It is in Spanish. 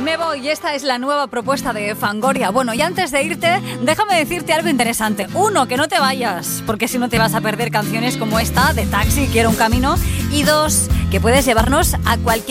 Me voy, esta es la nueva propuesta de Fangoria. Bueno, y antes de irte, déjame decirte algo interesante. Uno, que no te vayas, porque si no te vas a perder canciones como esta de Taxi, Quiero un camino. Y dos, que puedes llevarnos a cualquier